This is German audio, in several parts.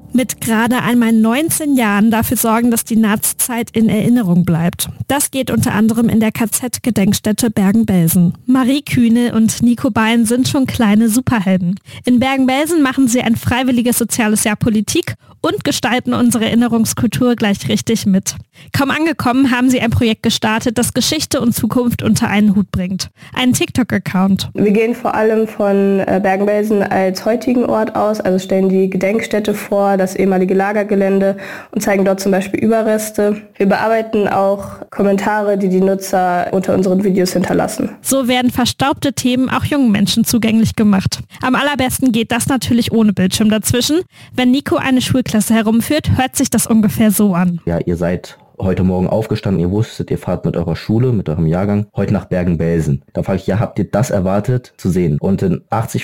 Mit gerade einmal 19 Jahren dafür sorgen, dass die Nazizeit in Erinnerung bleibt. Das geht unter anderem in der KZ-Gedenkstätte Bergen-Belsen. Marie Kühne und Nico Bein sind schon kleine Superhelden. In Bergen-Belsen machen sie ein freiwilliges soziales Jahr Politik und gestalten unsere Erinnerungskultur gleich richtig mit. Kaum angekommen haben sie ein Projekt gestartet, das Geschichte und Zukunft unter einen Hut bringt. Einen TikTok-Account. Wir gehen vor allem von Bergen-Belsen als heutigen Ort aus, also stellen die Gedenkstätte vor, das ehemalige Lagergelände und zeigen dort zum Beispiel Überreste. Wir bearbeiten auch Kommentare, die die Nutzer unter unseren Videos hinterlassen. So werden verstaubte Themen auch jungen Menschen zugänglich gemacht. Am allerbesten geht das natürlich ohne Bildschirm dazwischen. Wenn Nico eine Schulklasse herumführt, hört sich das ungefähr so an. Ja, ihr seid heute Morgen aufgestanden, ihr wusstet, ihr fahrt mit eurer Schule, mit eurem Jahrgang, heute nach Bergen-Belsen. Da frage ich, ja, habt ihr das erwartet zu sehen? Und in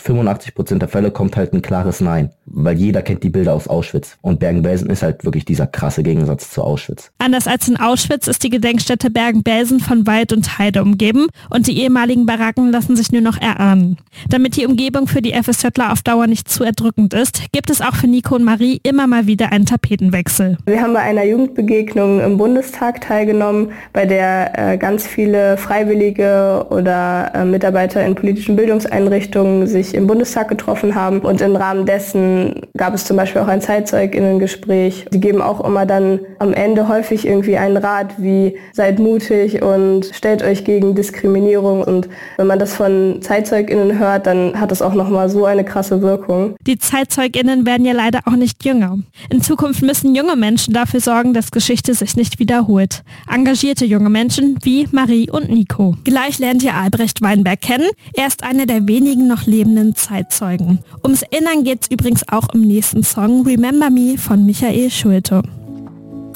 85% der Fälle kommt halt ein klares Nein, weil jeder kennt die Bilder aus Auschwitz. Und Bergen-Belsen ist halt wirklich dieser krasse Gegensatz zu Auschwitz. Anders als in Auschwitz ist die Gedenkstätte Bergen-Belsen von Wald und Heide umgeben und die ehemaligen Baracken lassen sich nur noch erahnen. Damit die Umgebung für die FSJler auf Dauer nicht zu erdrückend ist, gibt es auch für Nico und Marie immer mal wieder einen Tapetenwechsel. Wir haben bei einer Jugendbegegnung im Bundestag teilgenommen, bei der ganz viele Freiwillige oder Mitarbeiter in politischen Bildungseinrichtungen sich im Bundestag getroffen haben. Und im Rahmen dessen gab es zum Beispiel auch ein ZeitzeugInnen-Gespräch. Sie geben auch immer dann am Ende häufig irgendwie einen Rat wie seid mutig und stellt euch gegen Diskriminierung. Und wenn man das von ZeitzeugInnen hört, dann hat das auch nochmal so eine krasse Wirkung. Die ZeitzeugInnen werden ja leider auch nicht jünger. In Zukunft müssen junge Menschen dafür sorgen, dass Geschichte sich nicht wiederholt. Engagierte junge Menschen wie Marie und Nico. Gleich lernt ihr Albrecht Weinberg kennen. Er ist einer der wenigen noch lebenden Zeitzeugen. Ums Erinnern geht's übrigens auch im nächsten Song Remember Me von Michael Schulte.